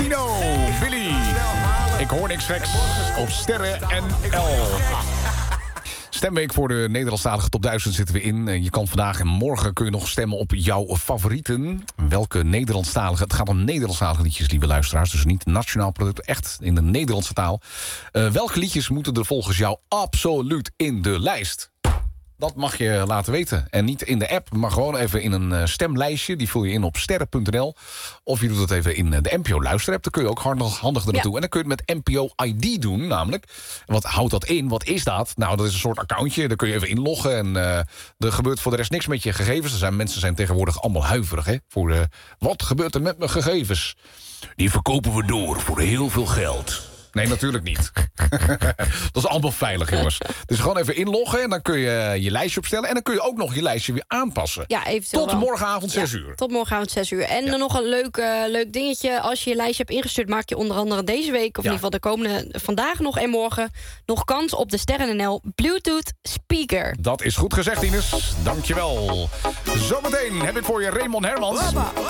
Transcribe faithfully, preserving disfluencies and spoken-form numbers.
Nino, Billy. Ik hoor niks geks op Sterren N L. Stemweek voor de Nederlandstalige top duizend zitten we in. Je kan vandaag en morgen kun je nog stemmen op jouw favorieten. Welke Nederlandstalige... Het gaat om Nederlandstalige liedjes, lieve luisteraars. Dus niet nationaal product, echt in de Nederlandse taal. Uh, welke liedjes moeten er volgens jou absoluut in de lijst? Dat mag je laten weten. En niet in de app, maar gewoon even in een stemlijstje. Die vul je in op sterren punt n l. Of je doet het even in de N P O luisterapp. Dan kun je ook handig, handig er naartoe. Ja. En dan kun je het met N P O I D doen, namelijk. Wat houdt dat in? Wat is dat? Nou, dat is een soort accountje. Daar kun je even inloggen. En uh, er gebeurt voor de rest niks met je gegevens. Er zijn, mensen zijn tegenwoordig allemaal huiverig. Hè? Voor de, wat gebeurt er met mijn gegevens? Die verkopen we door voor heel veel geld. Nee, natuurlijk niet. Dat is allemaal veilig, jongens. Dus gewoon even inloggen en dan kun je je lijstje opstellen. En dan kun je ook nog je lijstje weer aanpassen. Ja, eventueel Tot wel. morgenavond zes Ja, uur. tot morgenavond zes uur. En Ja. dan nog een leuk, uh, leuk dingetje. Als je je lijstje hebt ingestuurd, maak je onder andere deze week... of Ja. in ieder geval de komende vandaag nog en morgen... nog kans op de Sterren N L Bluetooth speaker. Dat is goed gezegd, Ines. Dankjewel. Zometeen heb ik voor je Raymond Hermans.